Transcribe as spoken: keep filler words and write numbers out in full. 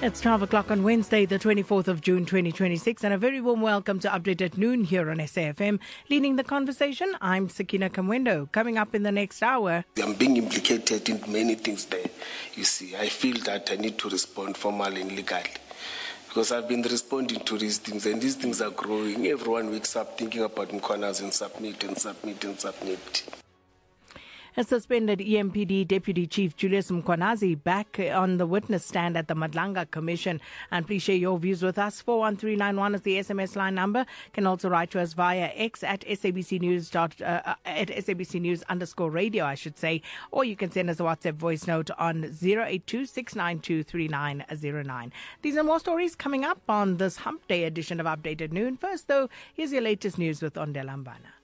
It's twelve o'clock on Wednesday, the twenty-fourth of June, twenty twenty-six, and a very warm welcome to Update at Noon here on S A F M. Leading the conversation, I'm Sakina Kamwendo. Coming up in the next hour. I'm being implicated in many things there. You see, I feel that I need to respond formally and legally. Because I've been responding to these things, and these things are growing. Everyone wakes up thinking about Mkonas and submit and submit and submit. A suspended E M P D Deputy Chief Julius Mkhwanazi back on the witness stand at the Madlanga Commission. And please share your views with us. four one three nine one is the S M S line number. Can also write to us via X at SABC News dot, uh, at SABC News underscore radio, I should say. Or you can send us a WhatsApp voice note on zero eight two six nine two three nine zero nine. These are more stories coming up on this Hump Day edition of Update at Noon. First, though, here's your latest news with Ondela Mbana.